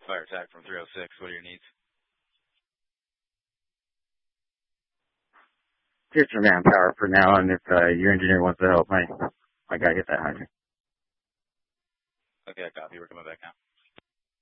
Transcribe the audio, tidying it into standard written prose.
Fire attack from 306. What are your needs? Just for manpower for now, and if your engineer wants to help, my guy hit that hydrant. Okay, copy. We're coming back now.